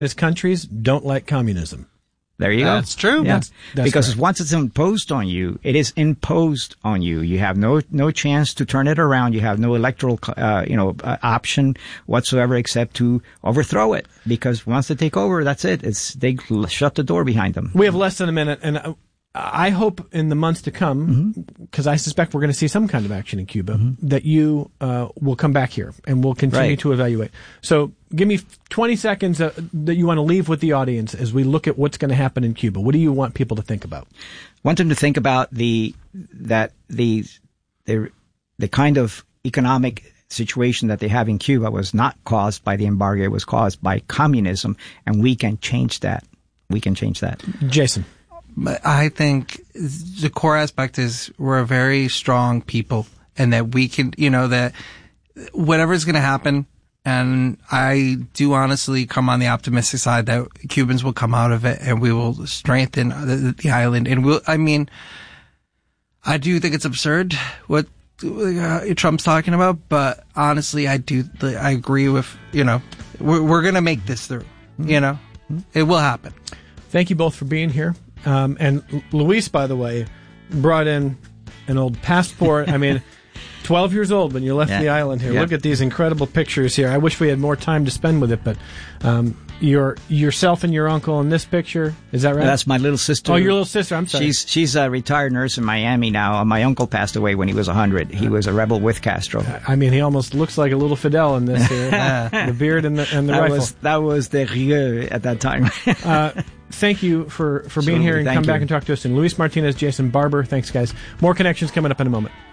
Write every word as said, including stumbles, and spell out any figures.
countries don't like communism. There you go. That's true. Yeah. That's, that's because correct. once it's imposed on you, it is imposed on you. You have no no chance to turn it around. You have no electoral, uh, you know, uh, option whatsoever except to overthrow it. Because once they take over, that's it. It's they shut the door behind them. We have less than a minute, and I hope in the months to come, because mm-hmm. I suspect we're going to see some kind of action in Cuba, mm-hmm. that you uh, will come back here and we'll continue right. to evaluate. So give me twenty seconds uh, that you want to leave with the audience as we look at what's going to happen in Cuba. What do you want people to think about? I want them to think about the that the the the kind of economic situation that they have in Cuba was not caused by the embargo. It was caused by communism, and we can change that. We can change that. Jason. I think the core aspect is we're a very strong people, and that we can, you know, that whatever's going to happen, and I do honestly come on the optimistic side that Cubans will come out of it and we will strengthen the, the island. And we'll, I mean, I do think it's absurd what uh, Trump's talking about, but honestly, I do, I agree with, you know, we're, we're going to make this through, you know, it will happen. Thank you both for being here. Um, and Luis, by the way, brought in an old passport. I mean, twelve years old when you left yeah. the island here. Yeah. Look at these incredible pictures here. I wish we had more time to spend with it, but um, your yourself and your uncle in this picture, is that right? That's my little sister. Oh, your little sister. I'm sorry. She's she's a retired nurse in Miami now. My uncle passed away when he was one hundred. He was a rebel with Castro. I mean, he almost looks like a little Fidel in this here. The beard and the, and the that rifle. Was, that was the Rieu at that time. uh, thank you for, for being Absolutely. here and Thank come you. back and talk to us. And Luis Martinez, Jason Barber, thanks, guys. More Connections coming up in a moment.